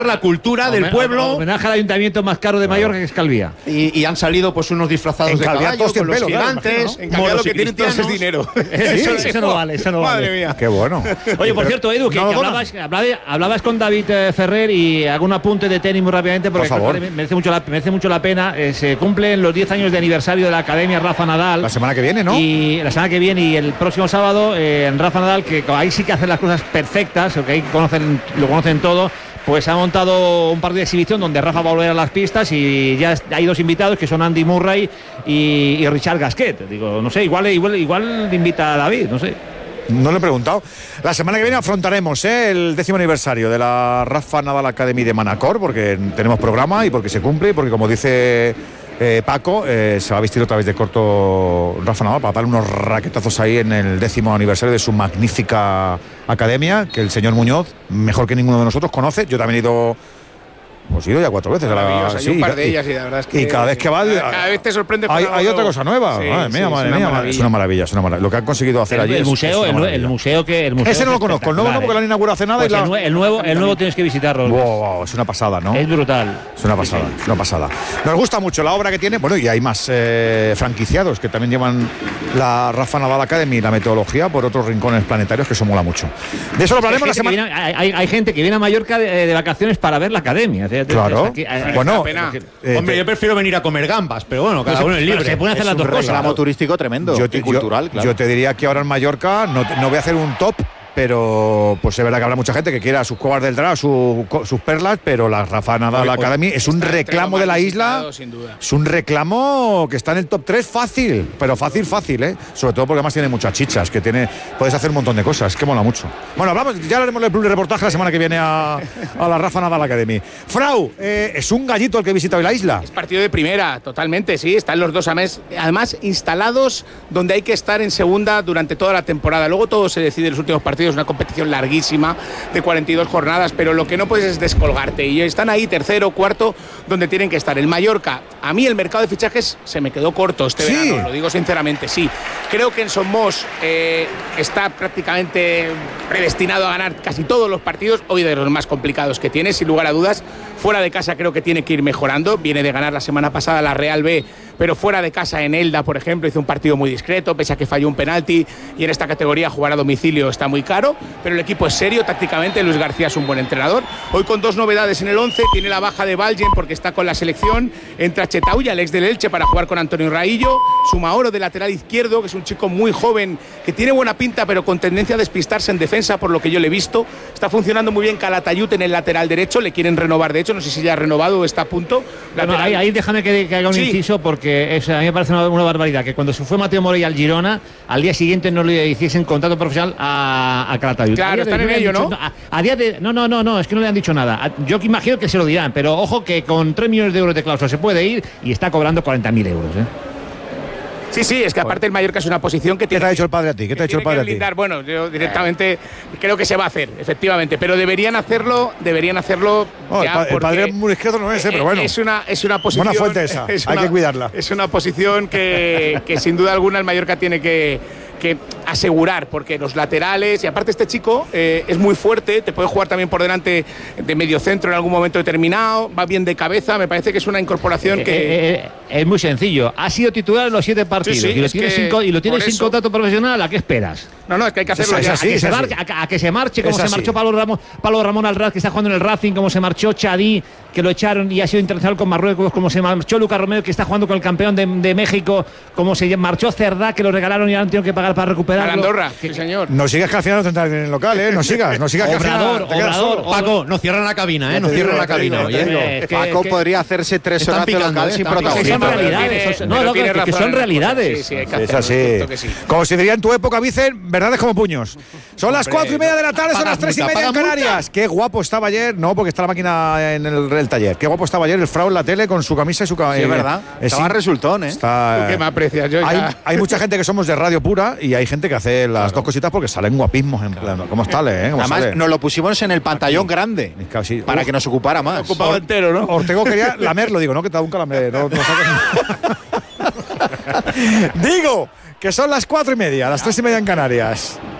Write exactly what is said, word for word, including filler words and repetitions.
la cultura del pueblo. Homenaje al ayuntamiento más caro de Mallorca, que es Calvía. Y, y han salido pues unos disfrazados en de Calvía, caballo con los pelo, gigantes. claro, en Calvía lo que tienen todos es dinero. Eso, eso no vale, eso no Madre vale. mía. Qué bueno. Oye, por cierto, Edu, que, no, que no, hablabas, hablabas, hablabas con David eh, Ferrer y hago un apunte de tenis muy rápidamente porque Por favor. creo que merece mucho la, merece mucho la pena. Eh, se cumplen los diez años de aniversario de la Academia Rafa Nadal. La semana que viene, ¿no? Y la semana que viene y el próximo sábado, eh, en Rafa Nadal, que ahí sí que hacen las cosas perfectas, que ahí conocen, lo conocen todo. Pues ha montado un partido de exhibición donde Rafa va a volver a las pistas y ya hay dos invitados que son Andy Murray y, y Richard Gasquet. Digo, no sé, igual, igual, igual invita a David, no sé. No le he preguntado. La semana que viene afrontaremos ¿eh? el décimo aniversario de la Rafa Nadal Academy de Manacor, porque tenemos programa y porque se cumple y porque, como dice eh, Paco, eh, se va a vestir otra vez de corto Rafa Nadal para darle unos raquetazos ahí en el décimo aniversario de su magnífica academia, que el señor Muñoz, mejor que ninguno de nosotros, conoce. Yo también he ido... Pues he ido ya cuatro veces. Maravillosa, sí, hay un par de y, ellas y la verdad es que... Y cada vez que va... Cada vez te sorprende... Hay, hay otra cosa nueva. Sí, madre mía, sí, madre es mía. una Es una maravilla, es una maravilla. Lo que han conseguido hacer El, allí el es- museo, es el, una nue- el maravilla. museo que el museo Ese no lo conozco, el nuevo no, porque lo han inaugurado hace nada. Pues y la... el, nue- el nuevo, el nuevo tienes que visitarlo. Wow, wow, es una pasada, ¿no? Es brutal. Es una pasada, es una pasada. Nos gusta mucho la obra que tiene. Bueno, y hay más eh, franquiciados que también llevan la Rafa Nadal Academy y la metodología por otros rincones planetarios, que eso mola mucho. De eso lo hablaremos la Hay gente que semana. viene- hay, hay gente que viene a Mallorca de, de vacaciones para ver la academia. Claro. Aquí- eh, Bueno, pena. eh, Hombre, yo prefiero venir a comer gambas, pero bueno, cada Pero uno se- es pero libre. se pueden hacer Es las un dos cosas. reclamo turístico tremendo yo, te- y cultural, yo- claro. yo te diría que ahora en Mallorca no, te- no voy a hacer un top, pero pues es verdad que habrá mucha gente que quiera sus cuevas del drag, su- co- sus perlas, pero la Rafa Nadal Hoy- hoy Academy es un está entre reclamo lo de más la isla. visitado, sin duda. Es un reclamo que está en el top tres fácil, pero fácil, fácil, ¿eh? Sobre todo porque además tiene muchas chichas, que tiene, puedes hacer un montón de cosas, que mola mucho. Bueno, hablamos, ya haremos el reportaje la semana que viene a, a la Rafa Nadal Academy. Frau, eh, es un gallito el que visita hoy la isla. Es partido de primera, totalmente, sí. Están los dos además, además instalados donde hay que estar en segunda durante toda la temporada. Luego todo se decide en los últimos partidos, una competición larguísima de cuarenta y dos jornadas, pero lo que no puedes es descolgarte. Y están ahí tercero, cuarto, donde tienen que estar. El Mallorca, a mí el mercado de fichajes se me quedó corto este Sí. verano, lo digo sinceramente, sí. Creo que en Somos eh, está prácticamente predestinado a ganar casi todos los partidos, hoy de los más complicados que tiene, sin lugar a dudas. Fuera de casa creo que tiene que ir mejorando. Viene de ganar la semana pasada la Real B, pero fuera de casa en Elda, por ejemplo, hizo un partido muy discreto, pese a que falló un penalti, y en esta categoría jugar a domicilio está muy caro, pero el equipo es serio tácticamente. Luis García es un buen entrenador. Hoy con dos novedades en el once, tiene la baja de Valgen porque está con la selección, entra Chetauya, el ex del Elche, para jugar con Antonio Raillo, Sumaoro de lateral izquierdo, que es un chico muy joven, que tiene buena pinta, pero con tendencia a despistarse en defensa, por lo que yo le he visto. Está funcionando muy bien Calatayud en el lateral derecho, le quieren renovar, de hecho, no sé si ya ha renovado o está a punto. Bueno, Lateral- ahí, ahí déjame que, que haga un Sí. inciso porque es- a mí me parece una, una barbaridad que cuando se fue Mateo Morey al Girona, al día siguiente no le hiciesen contrato profesional a, a Calatayud. Claro, A día de están hoy en le han ello, dicho- ¿no? A, a día de no, no, no, no, es que no le han dicho nada. A- Yo que imagino que se lo dirán, pero ojo que con tres millones de euros de cláusula se puede ir y está cobrando cuarenta mil euros. ¿eh? Sí, sí, es que aparte el Mallorca es una posición que ¿Qué tiene te ha dicho el padre a ti? ¿Qué te ha dicho el tiene padre que a ti? blindar. Bueno, yo directamente creo que se va a hacer, efectivamente, pero deberían hacerlo, deberían hacerlo Oh, el ya pa- el porque padre muy izquierdo no es, eh, pero bueno. Es una, es una posición. Buena fuente esa, es hay una- que cuidarla. Es una posición que, que sin duda alguna el Mallorca tiene que, que asegurar, porque los laterales, y aparte este chico eh, es muy fuerte, te puede jugar también por delante de medio centro en algún momento determinado, va bien de cabeza, me parece que es una incorporación Eh, que. eh, eh, es muy sencillo. Ha sido titular en los siete partidos Sí, sí, y lo es tienes que sin, co- y lo tienes por sin eso- contrato profesional. ¿A qué esperas? No, no, es que hay que hacerlo Es ya. así, a, que es se así. marche, a, a que se marche como Es se así. marchó Pablo Ramón, Pablo Ramón al Raz, que está jugando en el Racing, como se marchó Chadí, que lo echaron y ha sido internacional con Marruecos, como se marchó Lucas Romero, que está jugando con el campeón de, de México, como se marchó Cerdá, que lo regalaron y ahora han tenido que pagar para recuperarlo. Para Andorra, Que- sí, señor. No sigas que al final no te entras en el local, ¿eh? No sigas, no sigas que al final Obrador, te quedas Obrador, solo. Paco, no cierran la cabina, Ya ¿eh? No te cierran digo, la ya te digo, cabina. ya te oye. digo. Es que- Paco que- podría hacerse tres Están horas de picando, local ¿eh? sin Están picando. que son protagonismo. Pero realidades, tiene- eso- no, pero no, tiene que- que razón son en una cosa. realidades. Sí, sí, hay que Es hacerlo, así. es cierto que sí. Como se diría en tu época, Vicen, verdades como puños. Son las Hombre, cuatro y media de la tarde, son paga las tres y multa, media en paga Canarias. Qué guapo estaba ayer, no, porque está la máquina en el, el taller. Qué guapo estaba ayer el Frau en la tele con su camisa y su camisa. Sí, es verdad. Estaba resultón, ¿eh? Está, ¿Tú qué me aprecias? Yo hay, ya- hay mucha gente que somos de radio pura y hay gente que hace las dos cositas porque salen guapísimos en plan. ¿Cómo está, eh? ¿Cómo Además, sale? nos lo pusimos en el pantallón grande Casi- para Uf. que nos ocupara más. Ocupado entero, ¿no? Ortego quería lamerlo, digo, no, que te da un calambre. No, no saques- Digo que son las cuatro y media, las tres y media en Canarias.